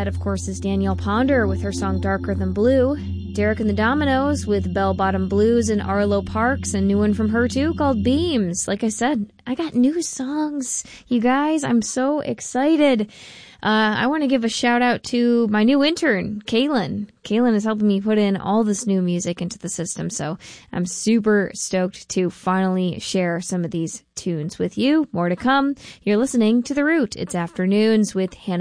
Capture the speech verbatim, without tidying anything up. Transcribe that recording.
That, of course, is Danielle Ponder with her song Darker Than Blue. Derek and the Dominoes with Bell Bottom Blues and Arlo Parks, a new one from her too called Beams. Like I said, I got new songs, you guys. I'm so excited. Uh, I want to give a shout out to my new intern, Kaylin. Kaylin is helping me put in all this new music into the system, so I'm super stoked to finally share some of these tunes with you. More to come. You're listening to The Root. It's Afternoons with Hannah